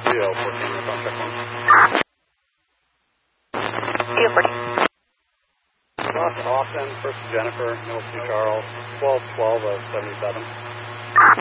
Rio 14, you're on check 1. Rio 14. Ross Austin, 1st Jennifer, Middle 2 Charles, 1212 of 77.